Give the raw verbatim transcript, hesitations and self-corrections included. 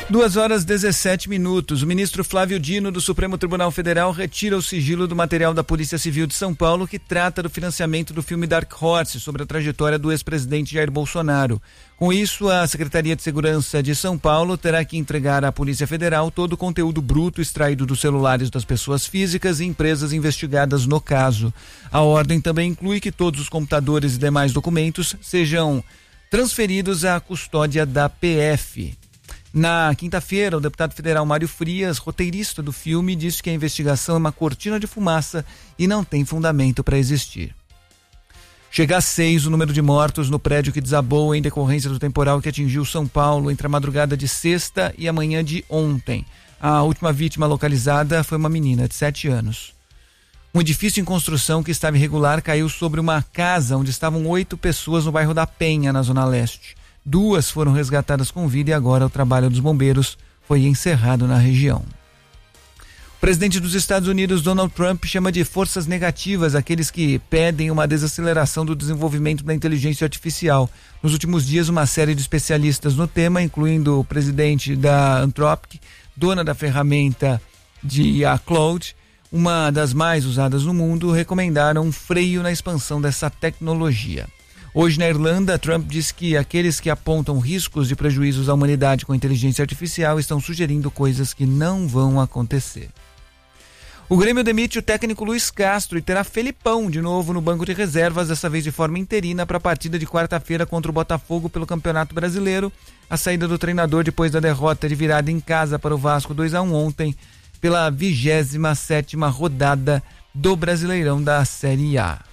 Duas horas dezessete minutos. O ministro Flávio Dino, do Supremo Tribunal Federal, retira o sigilo do material da Polícia Civil de São Paulo que trata do financiamento do filme Dark Horse sobre a trajetória do ex-presidente Jair Bolsonaro. Com isso, a Secretaria de Segurança de São Paulo terá que entregar à Polícia Federal todo o conteúdo bruto extraído dos celulares das pessoas físicas e empresas investigadas no caso. A ordem também inclui que todos os computadores e demais documentos sejam transferidos à custódia da P F. Na quinta-feira, o deputado federal Mário Frias, roteirista do filme, disse que a investigação é uma cortina de fumaça e não tem fundamento para existir. Chega a seis o número de mortos no prédio que desabou em decorrência do temporal que atingiu São Paulo entre a madrugada de sexta e a manhã de ontem. A última vítima localizada foi uma menina de sete anos. Um edifício em construção que estava irregular caiu sobre uma casa onde estavam oito pessoas no bairro da Penha, na Zona Leste. Duas foram resgatadas com vida e agora o trabalho dos bombeiros foi encerrado na região. O presidente dos Estados Unidos, Donald Trump, chama de forças negativas aqueles que pedem uma desaceleração do desenvolvimento da inteligência artificial. Nos últimos dias, uma série de especialistas no tema, incluindo o presidente da Anthropic, dona da ferramenta de a Claude, uma das mais usadas no mundo, recomendaram um freio na expansão dessa tecnologia. Hoje, na Irlanda, Trump disse que aqueles que apontam riscos de prejuízos à humanidade com a inteligência artificial estão sugerindo coisas que não vão acontecer. O Grêmio demite o técnico Luiz Castro e terá Felipão de novo no banco de reservas, dessa vez de forma interina, para a partida de quarta-feira contra o Botafogo pelo Campeonato Brasileiro. A saída do treinador depois da derrota de virada em casa para o Vasco dois a um ontem, pela vigésima sétima rodada do Brasileirão da Série A.